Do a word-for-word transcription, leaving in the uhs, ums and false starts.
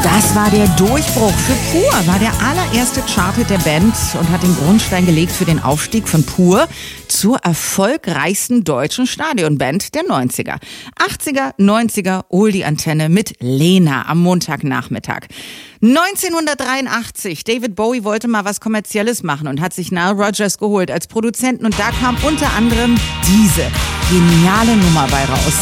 Das war der Durchbruch. Für Pur war der allererste Charthit der Band und hat den Grundstein gelegt für den Aufstieg von Pur zur erfolgreichsten deutschen Stadionband der neunziger. achtziger, neunziger, Oldie Antenne mit Lena am Montagnachmittag. neunzehnhundertdreiundachtzig, David Bowie wollte mal was Kommerzielles machen und hat sich Nile Rodgers geholt als Produzenten und da kam unter anderem diese geniale Nummer bei raus.